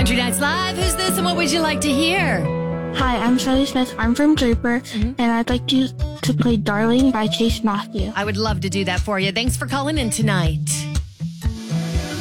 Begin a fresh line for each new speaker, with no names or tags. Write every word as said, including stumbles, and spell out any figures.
Country Nights Live. Who's this and what would you like to hear?
Hi, I'm Shelly Smith. I'm from Draper, mm-hmm. and I'd like to, to play Darling by Chase Matthew.
I would love to do that for you. Thanks for calling in tonight.